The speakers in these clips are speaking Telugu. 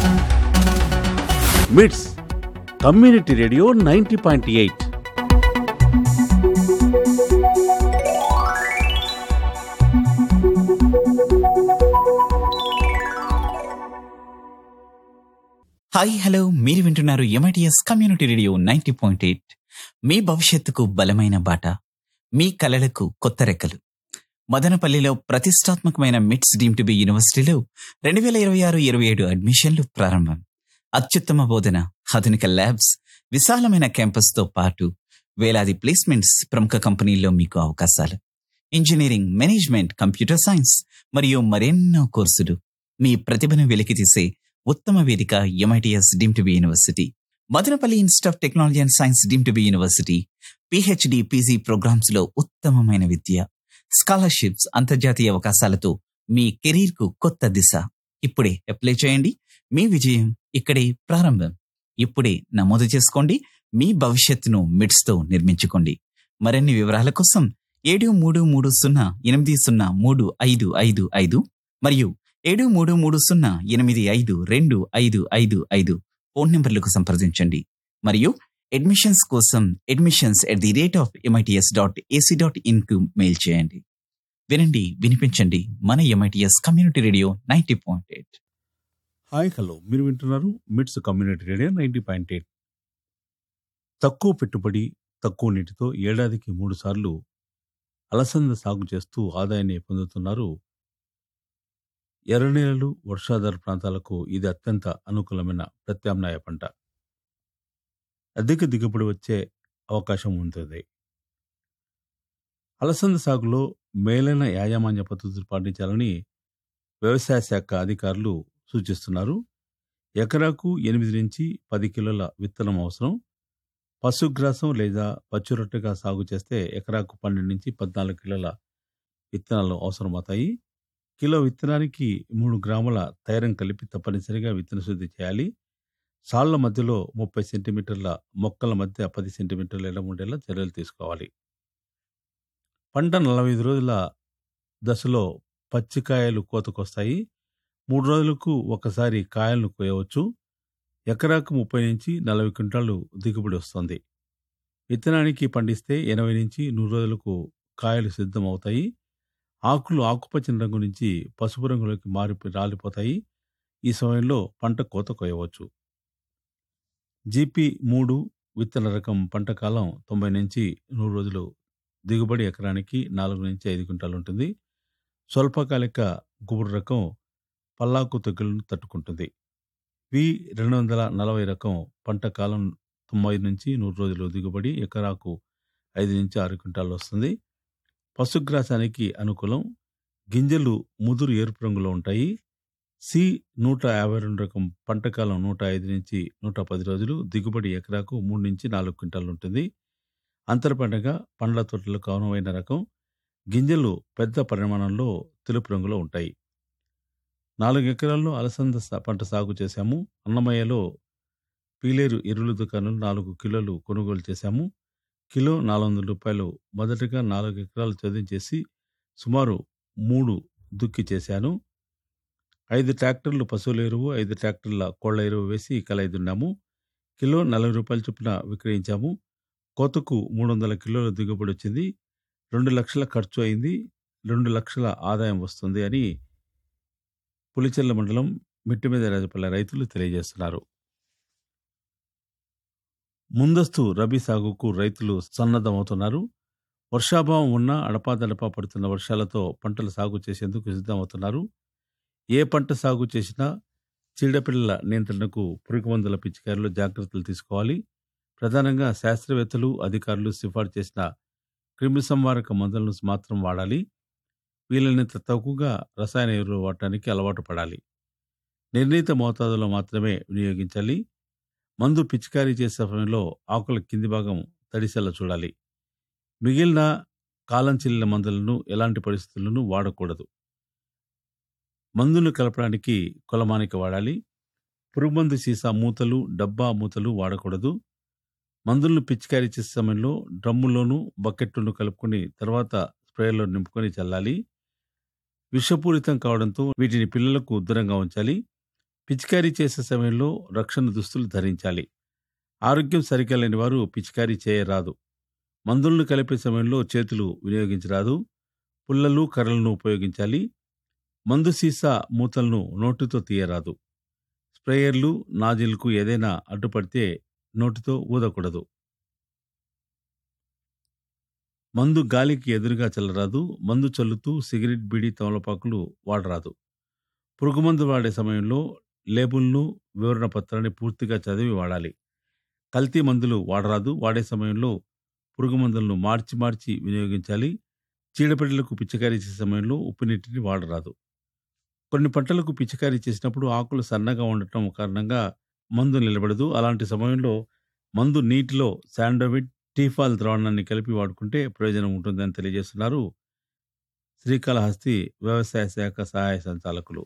మిట్స్ కమ్యూనిటీ రేడియో 90.8. హాయ్ హలో, మీరు వింటున్నారు ఎంఐటిఎస్ కమ్యూనిటీ రేడియో 90.8. మీ భవిష్యత్తుకు బలమైన బాట, మీ కలలకు కొత్త రెక్కలు. మదనపల్లిలో ప్రతిష్టాత్మకమైన మిట్స్ డీమ్ టు బి యూనివర్సిటీలో 2026-27 అడ్మిషన్లు ప్రారంభం. అత్యుత్తమ బోధన, ఆధునిక ల్యాబ్స్, విశాలమైన క్యాంపస్తో పాటు వేలాది ప్లేస్మెంట్స్, ప్రముఖ కంపెనీల్లో మీకు అవకాశాలు. ఇంజనీరింగ్, మేనేజ్మెంట్, కంప్యూటర్ సైన్స్ మరియు మరెన్నో కోర్సులు. మీ ప్రతిభను వెలికితీసే ఉత్తమ వేదిక MITS deem to be university. Madanapalle institute of technology and science deem to be university. PhD, PG programmes లో ఉత్తమమైన విద్య, స్కాలర్షిప్స్, అంతర్జాతీయ అవకాశాలతో మీ కెరీర్ కు కొత్త దిశ. ఇప్పుడే అప్లై చేయండి. మీ విజయం ఇక్కడే ప్రారంభం. ఇప్పుడే నమోదు చేసుకోండి. మీ భవిష్యత్తును మిడ్స్ తో నిర్మించుకోండి. మరిన్ని వివరాల కోసం 7330803555 మరియు 7330852255 ఫోన్ నెంబర్లకు సంప్రదించండి. మరియు అడ్మిషన్స్ కోసం admissions@mits.ac.in కు మెయిల్ చేయండి. వినండి, వినిపించండి. మన MITS community radio 90.8. Hi hello, మీరు వింటున్నారు మిట్స్ కమ్యూనిటీ రేడియో 90.8. తక్కువ పెట్టుబడి, తక్కువ నీటితో ఏడాదికి 3 సార్లు అలసంద సాగు చేస్తూ ఆదాయాన్ని పొందుతున్నారు. ఎర్రనేలలు, వర్షాధార ప్రాంతాలకు ఇది అత్యంత అనుకూలమైన ప్రత్యామ్నాయ పంట. అధిక దిగుబడి వచ్చే అవకాశం ఉంటుంది. అలసంద సాగులో మేలైన యాజమాన్య పద్ధతులు పాటించాలని వ్యవసాయ శాఖ అధికారులు సూచిస్తున్నారు. ఎకరాకు 8 నుంచి 10 కిలోల విత్తనం అవసరం. పశుగ్రాసం లేదా పచ్చిరొట్టెగా సాగు చేస్తే ఎకరాకు 12 నుంచి 14 కిలోల విత్తనాలు అవసరమవుతాయి. కిలో విత్తనానికి 3 గ్రాముల తైరం కలిపి తప్పనిసరిగా విత్తన శుద్ధి చేయాలి. సాళ్ల మధ్యలో 30 సెంటీమీటర్ల, మొక్కల మధ్య 10 సెంటీమీటర్ల ఎడం ఉండేలా చర్యలు తీసుకోవాలి. పంట 45 రోజుల దశలో పచ్చికాయలు కోతకొస్తాయి. 3 రోజులకు ఒకసారి కాయలను కోయవచ్చు. ఎకరాకు 30 నుంచి 40 క్వింటాలు దిగుబడి వస్తుంది. విత్తనానికి పండిస్తే 80 నుంచి 100 రోజులకు కాయలు సిద్ధం అవుతాయి. ఆకులు ఆకుపచ్చని రంగు నుంచి పసుపు రంగులోకి రాలిపోతాయి. ఈ సమయంలో పంట కోత కోయవచ్చు. GP3 విత్తన రకం పంట కాలం 90 నుంచి 100 రోజులు. దిగుబడి ఎకరానికి 4 నుంచి 5 క్వింటాలు ఉంటుంది. స్వల్పకాలిక గుబురు రకం పల్లాకు తెగుళ్లను తట్టుకుంటుంది. V240 రకం పంట కాలం 90 నుంచి 100 రోజులు. దిగుబడి ఎకరాకు 5 నుంచి 6 క్వింటాలు వస్తుంది. పశుగ్రాసానికి అనుకూలం. గింజలు ముదురు ఎరుపు రంగులో ఉంటాయి. C152 రకం పంట కాలం 105 నుంచి 110 రోజులు. దిగుబడి ఎకరాకు 3 నుంచి 4 క్వింటాలు ఉంటుంది. అంతర పంటగా పండ్ల తోటలకు అనువైన రకం. గింజలు పెద్ద పరిమాణంలో తెలుపు రంగులో ఉంటాయి. 4 ఎకరాల్లో అలసంద పంట సాగు చేశాము. అన్నమయ్యలో పీలేరు ఎరువుల దుకాణంలో 4 కిలోలు కొనుగోలు చేశాము. కిలో 400 రూపాయలు. మొదటగా 4 ఎకరాలు చదును చేసి సుమారు 3 దుక్కి చేశాను. 5 ట్రాక్టర్లు పశువుల ఎరువు, 5 ట్రాక్టర్ల కోళ్ల ఎరువు వేసి కలయి దున్నాము. కిలో 40 రూపాయల చొప్పున విక్రయించాము. కోతకు 300 కిలోల దిగుబడి వచ్చింది. 2 లక్షల ఖర్చు అయింది. 2 లక్షల ఆదాయం వస్తుంది అని పులిచెర్ల మండలం మిట్టిమీద రాజపల్లె రైతులు తెలియజేస్తున్నారు. ముందస్తు రబీ సాగుకు రైతులు సన్నద్ధమవుతున్నారు. వర్షాభావం ఉన్నా అడపాదడపా పడుతున్న వర్షాలతో పంటల సాగు చేసేందుకు సిద్ధమవుతున్నారు. ఏ పంట సాగు చేసినా చీడపిల్లల నియంత్రణకు పురుగుమందుల పిచికారిలో జాగ్రత్తలు తీసుకోవాలి. ప్రధానంగా శాస్త్రవేత్తలు, అధికారులు సిఫార్సు చేసిన క్రిమి సంహారక మందులను మాత్రం వాడాలి. వీలైనంత తక్కువగా రసాయన ఎరువులు వాడటానికి అలవాటు పడాలి. నిర్ణీత మోతాదులో మాత్రమే వినియోగించాలి. మందు పిచికారీ చేసే సమయంలో ఆకుల కింది భాగం తడిసేలా చూడాలి. మిగిలిన కాలం చెల్లిన మందులను ఎలాంటి పరిస్థితులను వాడకూడదు. మందును కలపడానికి కొలమానిక వాడాలి. పురుగుమందు సీసా మూతలు, డబ్బా మూతలు వాడకూడదు. మందులను పిచికారీ చేసే సమయంలో డ్రమ్ములోను, బకెట్లను కలుపుకొని తర్వాత స్ప్రేలో నింపుకొని చల్లాలి. విషపూరితం కావడంతో వీటిని పిల్లలకు దూరంగా ఉంచాలి. పిచికారీ చేసే సమయంలో రక్షణ దుస్తులు ధరించాలి. ఆరోగ్యం సరిగా లేని వారు పిచికారీ చేయరాదు. మందులను కలిపే సమయంలో చేతులు వినియోగించరాదు. పుల్లలు, కర్రలను ఉపయోగించాలి. మందు సీసా మూతలను నోటితో తీయరాదు. స్ప్రేయర్లు, నాజిల్కు ఏదైనా అడ్డుపడితే నోటితో ఊదకూడదు. మందు గాలికి ఎదురుగా చల్లరాదు. మందు చల్లుతూ సిగరెట్, బీడీ, తమలపాకులు వాడరాదు. పురుగుమందు వాడే సమయంలో లేబుల్ను, వివరణ పత్రాన్ని పూర్తిగా చదివి వాడాలి. కల్తీ మందులు వాడరాదు. వాడే సమయంలో పురుగు మందులను మార్చి మార్చి వినియోగించాలి. చీడపీడలకు పిచికారీ చేసే సమయంలో ఉప్పు నీటిని వాడరాదు. కొన్ని పంటలకు పిచికారీ చేసినప్పుడు ఆకులు సన్నగా ఉండటం కారణంగా మందు నిలబడదు. అలాంటి సమయంలో మందు నీటిలో శాండోవిట్, టీఫాల్ ద్రావణాన్ని కలిపి వాడుకుంటే ప్రయోజనం ఉంటుందని తెలియజేస్తున్నారు శ్రీకాళహస్తి వ్యవసాయ శాఖ సహాయ సంచాలకులు.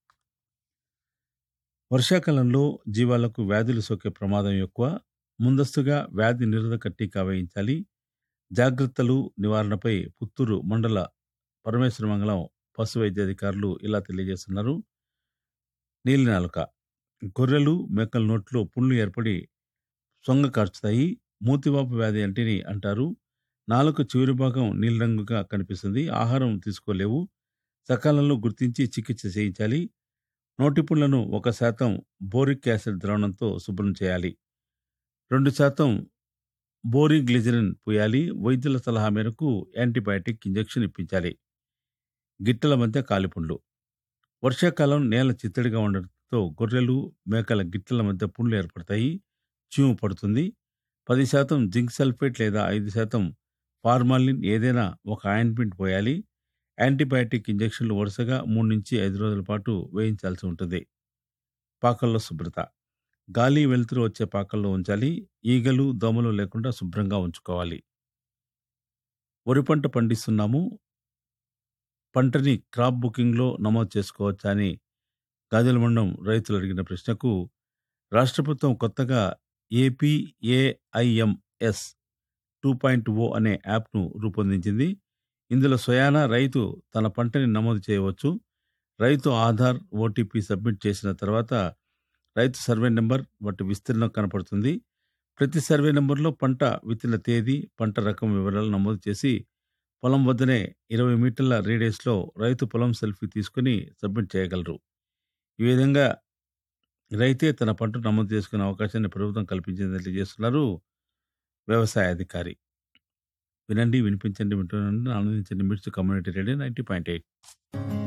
వర్షాకాలంలో జీవాలకు వ్యాధులు సోకే ప్రమాదం ఎక్కువ. ముందస్తుగా వ్యాధి నిరోధక టీకా వేయించాలి. జాగ్రత్తలు నివారణపై పుత్తూరు మండల పరమేశ్వరమంగళం పశు వైద్యాధికారులు ఇలా తెలియజేస్తున్నారు. నీలినాలుక, గొర్రెలు, మేకల నోట్లో పుండ్లు ఏర్పడి సొంగ కార్చుతాయి. మూతివాపు వ్యాధి అంటిని అంటారు. నాలుక చివరి భాగం నీలిరంగుగా కనిపిస్తుంది. ఆహారం తీసుకోలేవు. సకాలంలో గుర్తించి చికిత్స చేయించాలి. నోటి పుండ్లను 1% బోరిక్ యాసిడ్ ద్రావణంతో శుభ్రం చేయాలి. 2% బోరిగ్లిజరిన్ పూయాలి. వైద్యుల సలహా మేరకు యాంటీబయాటిక్ ఇంజెక్షన్ ఇప్పించాలి. గిట్టల మధ్య కాలిపుండ్లు. వర్షాకాలం నేల చిత్తడిగా ఉండటంతో గొర్రెలు, మేకల గిట్టల మధ్య పుండ్లు ఏర్పడతాయి. చీము పడుతుంది. 10% జింక్ సల్ఫేట్ లేదా 5% ఫార్మాలిన్ ఏదైనా ఒక ఆయింట్మెంట్ పోయాలి. యాంటీబయాటిక్ ఇంజెక్షన్లు వరుసగా 3 నుంచి 5 రోజుల పాటు వేయించాల్సి ఉంటుంది. పాకల్లో శుభ్రత. గాలి, వెలుతురు వచ్చే పాకల్లో ఉంచాలి. ఈగలు, దోమలు లేకుండా శుభ్రంగా ఉంచుకోవాలి. వరి పంట పండిస్తున్నాము, పంటని క్రాప్ బుకింగ్లో నమోదు చేసుకోవచ్చా అని గాజుల మండలం రైతులు అడిగిన ప్రశ్నకు రాష్ట్ర ప్రభుత్వం కొత్తగా APAIMS 2.0 అనే యాప్ను రూపొందించింది. ఇందులో స్వయానా రైతు తన పంటని నమోదు చేయవచ్చు. రైతు ఆధార్, ఓటీపీ సబ్మిట్ చేసిన తర్వాత రైతు సర్వే నెంబర్, వాటి విస్తీర్ణం కనపడుతుంది. ప్రతి సర్వే నెంబర్లో పంట విత్తిన తేదీ, పంట రకం వివరాలు నమోదు చేసి పొలం వద్దనే 20 మీటర్ల రేడియస్లో రైతు పొలం సెల్ఫీ తీసుకుని సబ్మిట్ చేయగలరు. ఈ విధంగా రైతే తన పంట నమోదు చేసుకునే అవకాశాన్ని ప్రభుత్వం కల్పించిందని తెలియజేస్తున్నారు వ్యవసాయ అధికారి. వినండి, వినిపించండి, వింటుండండి, ఆనందించండి. మిర్చి కమ్యూనిటీ రేడియో 90.8.